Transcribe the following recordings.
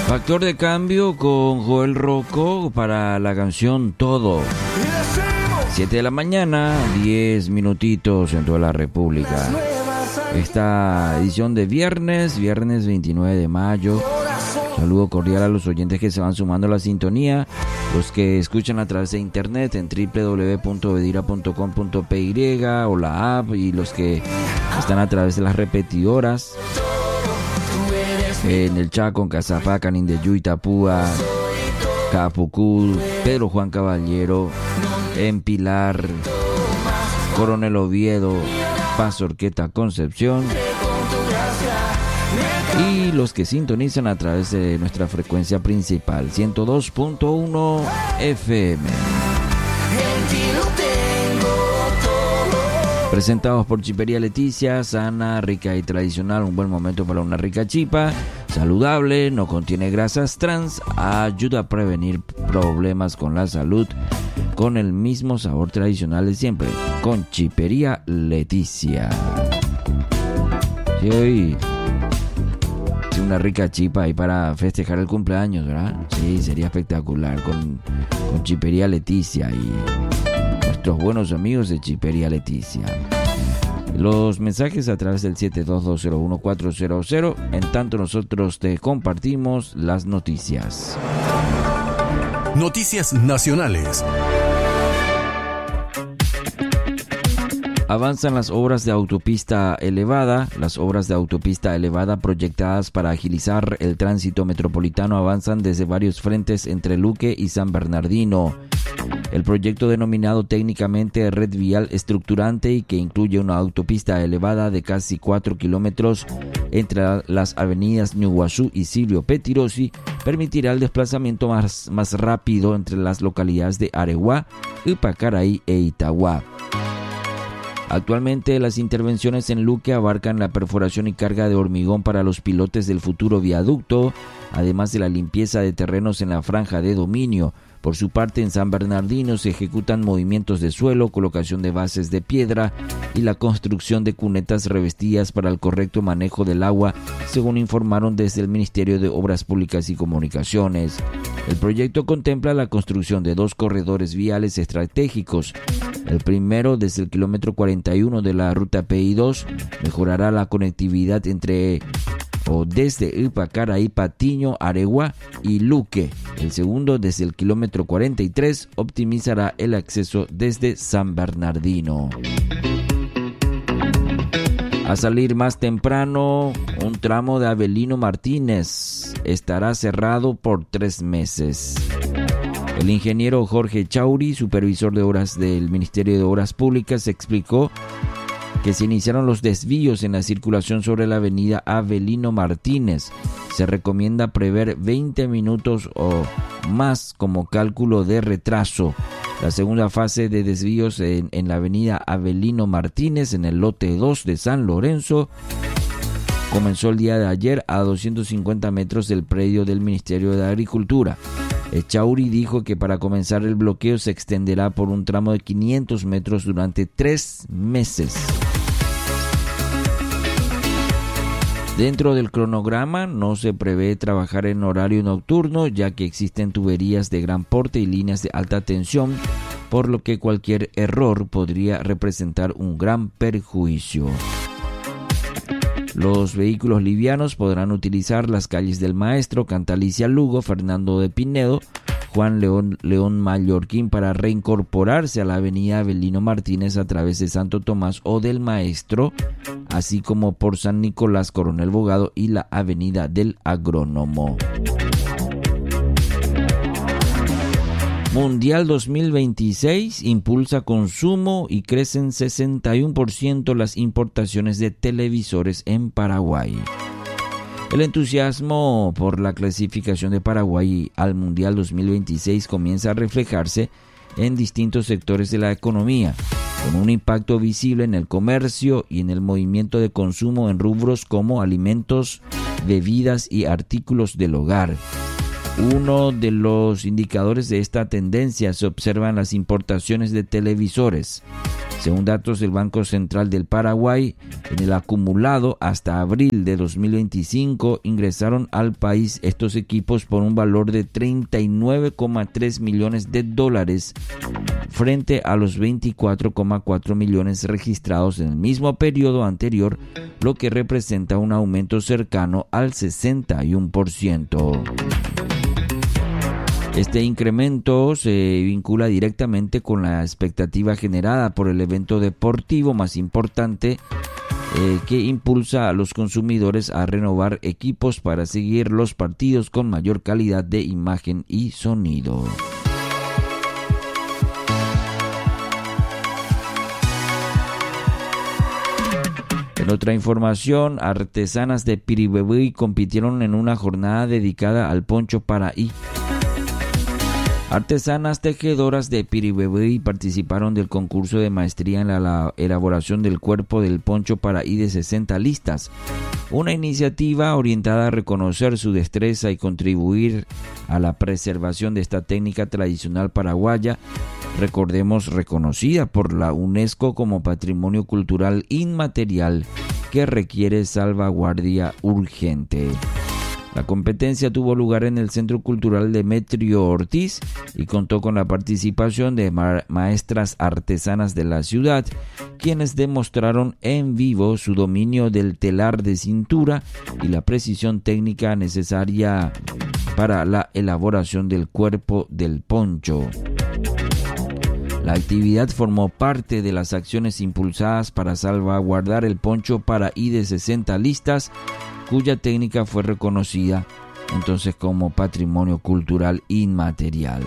Factor de cambio con Joel Rocco para la canción Todo. 7 de la mañana, 10 minutitos en toda la República. Esta edición de viernes 29 de mayo. Saludo cordial a los oyentes que se van sumando a la sintonía, los que escuchan a través de internet en www.vedira.com.py o la app, y los que están a través de las repetidoras en el Chaco, en Cazapá, Canindeyú, Itapúa, Capucú, Pedro Juan Caballero, en Pilar, Coronel Oviedo, Paz Orqueta, Concepción, y los que sintonizan a través de nuestra frecuencia principal 102.1 FM. Presentados por Chipería Leticia, sana, rica y tradicional. Un buen momento para una rica chipa, saludable, no contiene grasas trans, ayuda a prevenir problemas con la salud, con el mismo sabor tradicional de siempre, con Chipería Leticia. Sí, hoy una rica chipa ahí para festejar el cumpleaños, ¿verdad? Sí, sería espectacular con Chipería Leticia y nuestros buenos amigos de Chipería Leticia. Los mensajes a través del 722011400. En tanto nosotros te compartimos las noticias. Noticias nacionales. Avanzan las obras de autopista elevada. Las obras de autopista elevada proyectadas para agilizar el tránsito metropolitano avanzan desde varios frentes entre Luque y San Bernardino. El proyecto, denominado técnicamente Red Vial Estructurante y que incluye una autopista elevada de casi 4 kilómetros entre las avenidas Ñuguazú y Silvio Petirosi, permitirá el desplazamiento más rápido entre las localidades de Areguá, Ipacaraí e Itagua. Actualmente las intervenciones en Luque abarcan la perforación y carga de hormigón para los pilotes del futuro viaducto, además de la limpieza de terrenos en la franja de dominio. Por su parte, en San Bernardino se ejecutan movimientos de suelo, colocación de bases de piedra y la construcción de cunetas revestidas para el correcto manejo del agua, según informaron desde el Ministerio de Obras Públicas y Comunicaciones. El proyecto contempla la construcción de 2 corredores viales estratégicos. El primero, desde el kilómetro 41 de la ruta PI2, mejorará la conectividad desde Ipacaraí, Patiño, Areguá y Luque. El segundo, desde el kilómetro 43, optimizará el acceso desde San Bernardino. A salir más temprano, un tramo de Avelino Martínez estará cerrado por 3 meses. El ingeniero Jorge Chauri, supervisor de obras del Ministerio de Obras Públicas, explicó que se iniciaron los desvíos en la circulación sobre la avenida Avelino Martínez. Se recomienda prever 20 minutos o más como cálculo de retraso. La segunda fase de desvíos en la avenida Avelino Martínez, en el lote 2 de San Lorenzo, comenzó el día de ayer a 250 metros del predio del Ministerio de Agricultura. Chauri dijo que para comenzar el bloqueo se extenderá por un tramo de 500 metros durante 3 meses. Dentro del cronograma no se prevé trabajar en horario nocturno, ya que existen tuberías de gran porte y líneas de alta tensión, por lo que cualquier error podría representar un gran perjuicio. Los vehículos livianos podrán utilizar las calles del Maestro, Cantalicia Lugo, Fernando de Pinedo, Juan León Mallorquín para reincorporarse a la avenida Avelino Martínez a través de Santo Tomás o del Maestro, así como por San Nicolás, Coronel Bogado y la avenida del Agrónomo. Mundial 2026 impulsa consumo y crecen 61% las importaciones de televisores en Paraguay. El entusiasmo por la clasificación de Paraguay al Mundial 2026 comienza a reflejarse en distintos sectores de la economía, con un impacto visible en el comercio y en el movimiento de consumo en rubros como alimentos, bebidas y artículos del hogar. Uno de los indicadores de esta tendencia se observa en las importaciones de televisores. Según datos del Banco Central del Paraguay, en el acumulado hasta abril de 2025 ingresaron al país estos equipos por un valor de 39,3 millones de dólares frente a los 24,4 millones registrados en el mismo periodo anterior, lo que representa un aumento cercano al 61%. Este incremento se vincula directamente con la expectativa generada por el evento deportivo más importante que impulsa a los consumidores a renovar equipos para seguir los partidos con mayor calidad de imagen y sonido. En otra información, artesanas de Piribebuy compitieron en una jornada dedicada al poncho paraí. Artesanas tejedoras de Piribebuy participaron del concurso de maestría en la elaboración del cuerpo del poncho paraí de 60 listas, una iniciativa orientada a reconocer su destreza y contribuir a la preservación de esta técnica tradicional paraguaya, recordemos reconocida por la UNESCO como Patrimonio Cultural Inmaterial que requiere salvaguardia urgente. La competencia tuvo lugar en el Centro Cultural Demetrio Ortiz y contó con la participación de maestras artesanas de la ciudad, quienes demostraron en vivo su dominio del telar de cintura y la precisión técnica necesaria para la elaboración del cuerpo del poncho. La actividad formó parte de las acciones impulsadas para salvaguardar el poncho paraí de 60 listas, cuya técnica fue reconocida entonces como Patrimonio Cultural Inmaterial.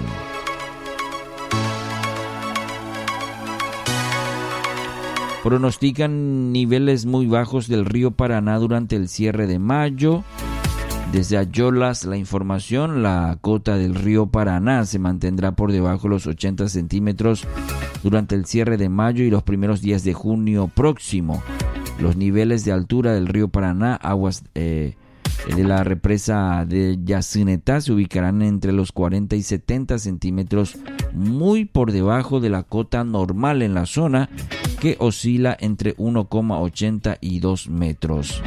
Pronostican niveles muy bajos del río Paraná durante el cierre de mayo. Desde Ayolas, la información, la cota del río Paraná se mantendrá por debajo de los 80 centímetros durante el cierre de mayo y los primeros días de junio próximo. Los niveles de altura del río Paraná, aguas de la represa de Yacinetá, se ubicarán entre los 40 y 70 centímetros, muy por debajo de la cota normal en la zona, que oscila entre 1,80 y 2 metros.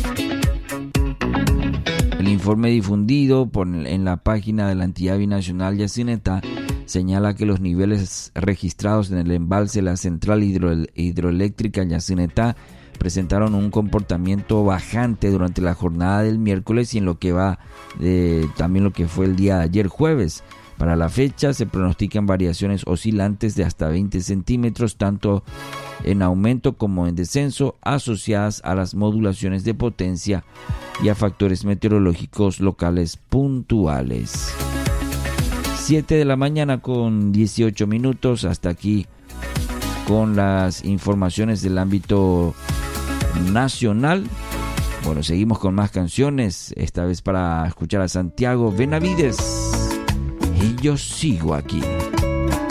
El informe difundido en la página de la entidad binacional Yacinetá señala que los niveles registrados en el embalse de la central hidroeléctrica Yacinetá presentaron un comportamiento bajante durante la jornada del miércoles y en lo que va también lo que fue el día de ayer jueves. Para la fecha se pronostican variaciones oscilantes de hasta 20 centímetros, tanto en aumento como en descenso, asociadas a las modulaciones de potencia y a factores meteorológicos locales puntuales. 7 de la mañana con 18 minutos, hasta aquí con las informaciones del ámbito nacional. Bueno, seguimos con más canciones, esta vez para escuchar a Santiago Benavides. Y yo sigo aquí.